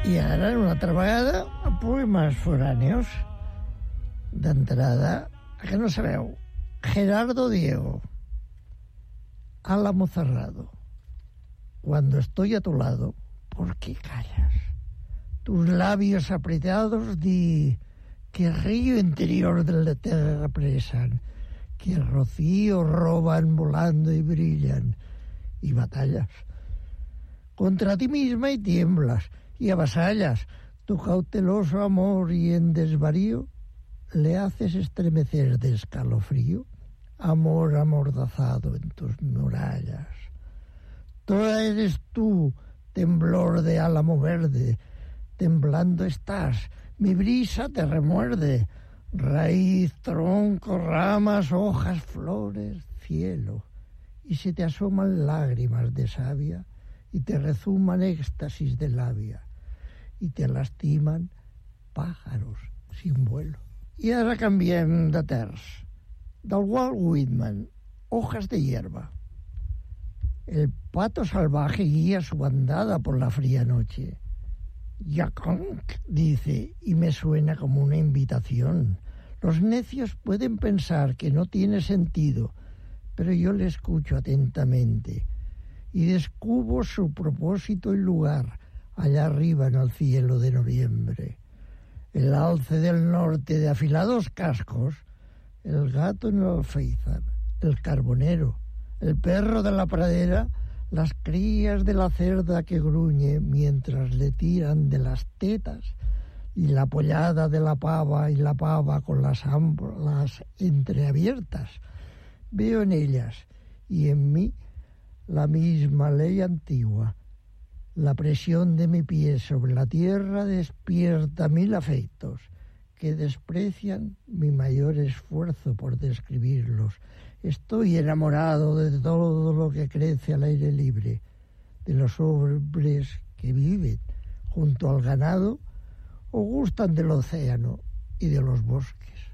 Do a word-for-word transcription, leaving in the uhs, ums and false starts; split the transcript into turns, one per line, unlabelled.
I ara, una altra vegada, poemes foráneos. D'entrada, que no sabeu, Gerardo Diego, Álamo cerrado. Cuando estoy a tu lado, ¿por qué callas? Tus labios apretados di que río interior del te represan, que rocío roban volando y brillan, y batallas contra ti misma y tiemblas, y avasallas tu cauteloso amor y en desvarío le haces estremecer de escalofrío, amor amordazado en tus murallas. Toda eres tú, temblor de álamo verde, temblando estás, mi brisa te remuerde, raíz, tronco, ramas, hojas, flores, cielo, y se te asoman lágrimas de savia, y te rezuman éxtasis de labia, y te lastiman pájaros sin vuelo. I ara canviem de terç. Del Walt Whitman, Hojas de hierba. El pato salvaje guía su bandada por la fría noche. Yaconk, dice, y me suena como una invitación. Los necios pueden pensar que no tiene sentido, pero yo le escucho atentamente y descubro su propósito y lugar allá arriba en el cielo de noviembre. El alce del norte de afilados cascos, el gato en el alféizar, el carbonero, el perro de la pradera, las crías de la cerda que gruñe mientras le tiran de las tetas, y la pollada de la pava y la pava con las ámbulas entreabiertas. Veo en ellas y en mí la misma ley antigua. La presión de mi pie sobre la tierra despierta mil afectos que desprecian mi mayor esfuerzo por describirlos. Estoy enamorado de todo lo que crece al aire libre, de los hombres que viven junto al ganado o gustan del océano y de los bosques.